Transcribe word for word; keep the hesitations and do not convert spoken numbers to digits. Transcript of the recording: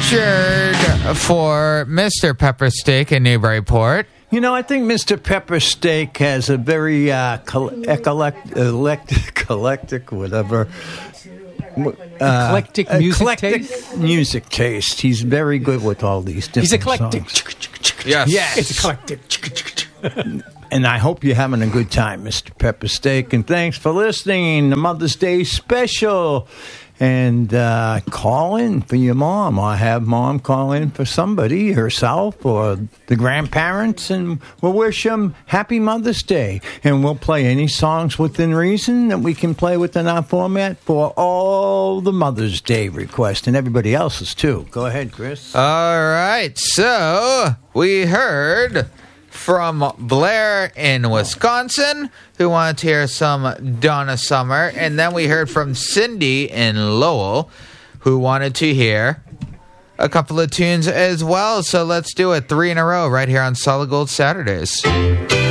featured for Mister Pepper Steak in Newburyport. You know, I think Mister Pepper Steak has a very uh, col- eclect- eclectic, eclectic, whatever. Uh, eclectic music eclectic taste? music taste. He's very good with all these different He's eclectic. songs. Yes. Yes. It's eclectic. And I hope you're having a good time, Mister Pepper Steak. And thanks for listening. The Mother's Day special. And uh, call in for your mom, or have mom call in for somebody, herself or the grandparents, and we'll wish them Happy Mother's Day. And we'll play any songs within reason that we can play within our format for all the Mother's Day requests, and everybody else's too. Go ahead, Chris. All right. So we heard from Blair in Wisconsin, who wanted to hear some Donna Summer. And then we heard from Cindy in Lowell, who wanted to hear a couple of tunes as well. So let's do it three in a row right here on Solid Gold Saturdays.